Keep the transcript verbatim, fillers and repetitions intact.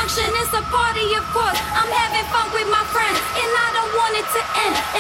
function, it's a party, of course. I'm having fun with my friends, and I don't want it to end.